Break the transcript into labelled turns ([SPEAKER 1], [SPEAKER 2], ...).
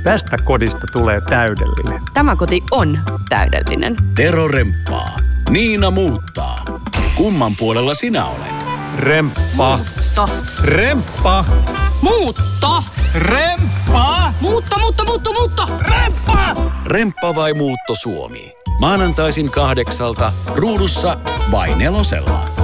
[SPEAKER 1] Tästä kodista tulee täydellinen.
[SPEAKER 2] Tämä koti on täydellinen.
[SPEAKER 3] Tero remppaa. Niina muuttaa. Kumman puolella sinä olet?
[SPEAKER 1] Remppa.
[SPEAKER 2] Muutto.
[SPEAKER 1] Remppa.
[SPEAKER 2] Muutto.
[SPEAKER 1] Remppa.
[SPEAKER 2] Muutto.
[SPEAKER 1] Remppa.
[SPEAKER 3] Remppa vai Muutto Suomi? Maanantaisin 8:00 ruudussa vai 4:lla.